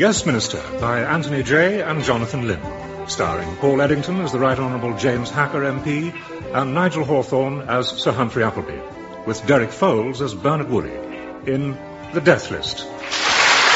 Yes, Minister, by Anthony Jay and Jonathan Lynn, starring Paul Eddington as the Right Honourable James Hacker MP and Nigel Hawthorne as Sir Humphrey Appleby, with Derek Foles as Bernard Woolley, in The Death List.